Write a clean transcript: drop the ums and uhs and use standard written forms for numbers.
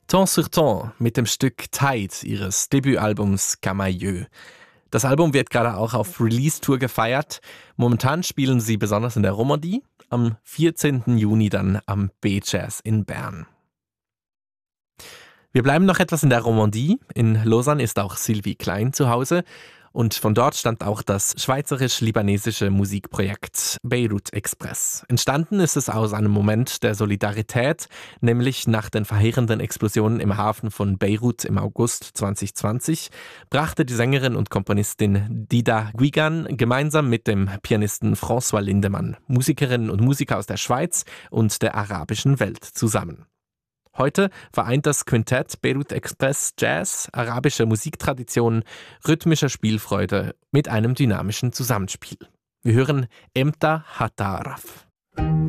Temps sur Temps mit dem Stück Tide ihres Debütalbums Camailleux. Das Album wird gerade auch auf Release-Tour gefeiert. Momentan spielen sie besonders in der Romandie, am 14. Juni dann am B-Jazz in Bern. Wir bleiben noch etwas in der Romandie. In Lausanne ist auch Sylvie Klein zu Hause. Und von dort stammt auch das schweizerisch-libanesische Musikprojekt Beirut Express. Entstanden ist es aus einem Moment der Solidarität, nämlich nach den verheerenden Explosionen im Hafen von Beirut im August 2020, brachte die Sängerin und Komponistin Dida Guigan gemeinsam mit dem Pianisten François Lindemann Musikerinnen und Musiker aus der Schweiz und der arabischen Welt zusammen. Heute vereint das Quintett Beirut Express Jazz, arabische Musiktradition, rhythmischer Spielfreude mit einem dynamischen Zusammenspiel. Wir hören Emta Hataraf.